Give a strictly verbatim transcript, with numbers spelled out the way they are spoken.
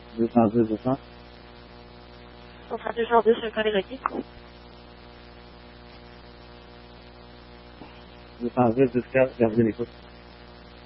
deux cent deux, deux cents. On sera toujours deux sur le collègue requis. deux cent dix, deux cent quatre, gardez l'écoute.